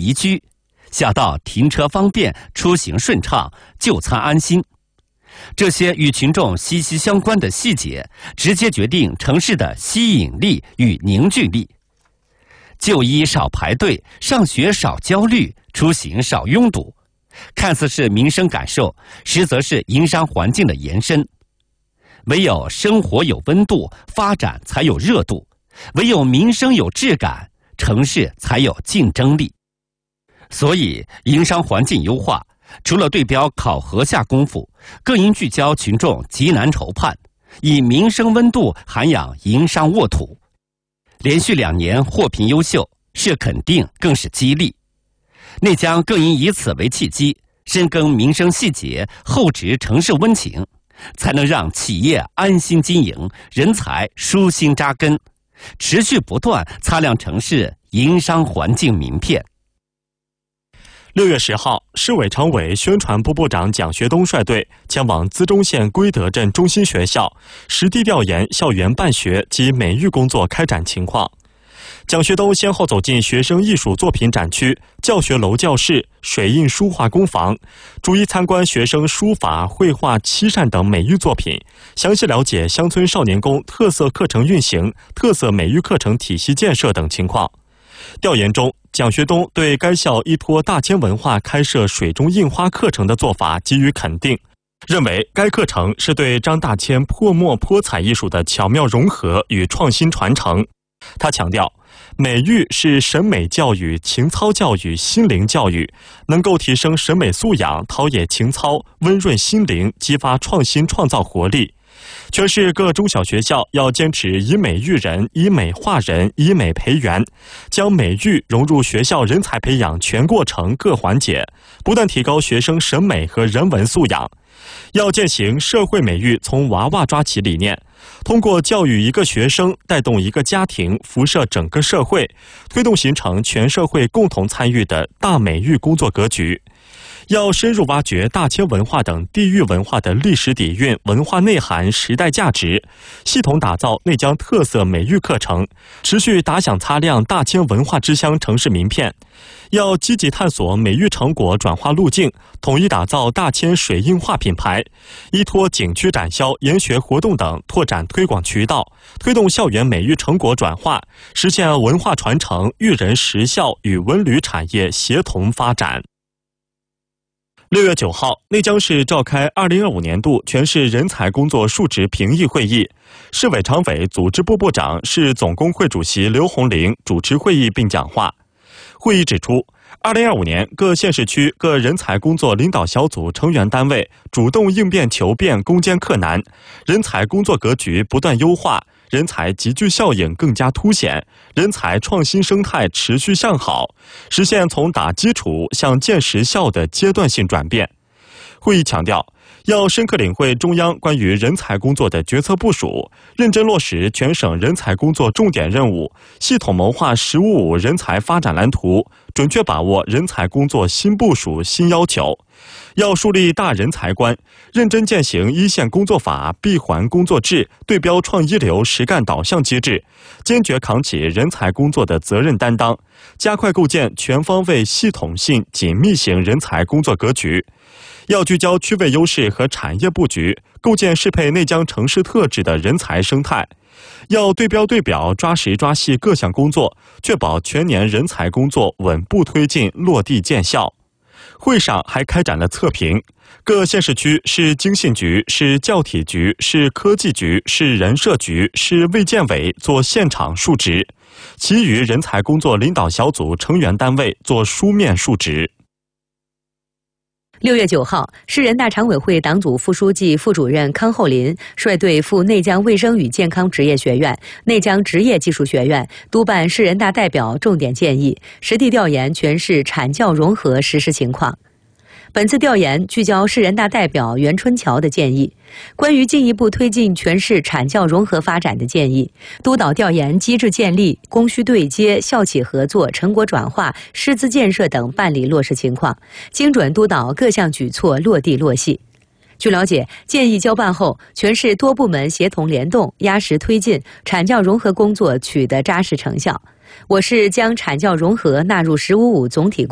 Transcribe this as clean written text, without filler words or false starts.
宜居，小到停车方便、出行顺畅、就餐安心。这些与群众息息相关的细节，直接决定城市的吸引力与凝聚力。就医少排队，上学少焦虑，出行少拥堵，看似是民生感受，实则是营商环境的延伸。唯有生活有温度，发展才有热度；唯有民生有质感，城市才有竞争力。所以，营商环境优化，除了对标考核下功夫，更应聚焦群众急难愁盼，以民生温度涵养营商沃土。连续2年获评优秀，是肯定更是激励。内江更应以此为契机，深耕民生细节，厚植城市温情，才能让企业安心经营，人才舒心扎根，持续不断擦亮城市营商环境名片。 6月10号，市委常委、宣传部部长蒋学东率队前往资中县归德镇中心学校，实地调研校园办学及美育工作开展情况。蒋学东先后走进学生艺术作品展区、教学楼教室、水印书画工坊，逐一参观学生书法、绘画、漆扇等美育作品，详细了解乡村少年宫特色课程运行、特色美育课程体系建设等情况。调研中，蒋学东对该校依托大千文化开设水中印花课程的做法给予肯定，认为该课程是对张大千泼墨泼彩艺术的巧妙融合与创新传承。他强调，美育是审美教育、情操教育、心灵教育，能够提升审美素养，陶冶情操，温润心灵，激发创新创造活力。全市各中小学校要坚持以美育人、以美化人、以美培元，将美育融入学校人才培养全过程各环节，不断提高学生审美和人文素养。要践行社会美育从娃娃抓起理念，通过教育一个学生，带动一个家庭，辐射整个社会，推动形成全社会共同参与的大美育工作格局。要深入挖掘大千文化等地域文化的历史底蕴、文化内涵、时代价值，系统打造内江特色美育课程，持续打响擦亮大千文化之乡城市名片。要积极探索美育成果转化路径，统一打造大千水印画品牌，依托景区展销、研学活动等拓展推广渠道，推动校园美育成果转化，实现文化传承、育人实效与文旅产业协同发展。6月9号，内江市召开2025年度全市人才工作述职评议会议，市委常委、组织部部长、市总工会主席刘红玲主持会议并讲话。会议指出，2025年各县市区各人才工作领导小组成员单位主动应变求变、攻坚克难，人才工作格局不断优化，人才集聚效应更加凸显，人才创新生态持续向好，实现从打基础向建实效的阶段性转变。会议强调，要深刻领会中央关于人才工作的决策部署，认真落实全省人才工作重点任务，系统谋划“十五五”人才发展蓝图，准确把握人才工作新部署、新要求。要树立大人才观，认真践行一线工作法、闭环工作制、对标创一流实干导向机制，坚决扛起人才工作的责任担当，加快构建全方位系统性紧密型人才工作格局。要聚焦区位优势和产业布局，构建适配内江城市特质的人才生态。要对标对表、抓实抓细各项工作，确保全年人才工作稳步推进、落地见效。会上还开展了测评，各县市区市经信局、市教体局、市科技局、市人社局、市卫健委做现场述职，其余人才工作领导小组成员单位做书面述职。 6月9号，市人大常委会党组副书记、副主任康厚林率队赴内江卫生与健康职业学院、内江职业技术学院督办市人大代表重点建议，实地调研全市产教融合实施情况。本次调研聚焦市人大代表袁春桥的建议，关于进一步推进全市产教融合发展的建议，督导调研机制建立、供需对接、校企合作、成果转化、师资建设等办理落实情况，精准督导各项举措落地落细。据了解，建议交办后，全市多部门协同联动，压实推进产教融合工作取得扎实成效。我市将产教融合纳入“十五五”总体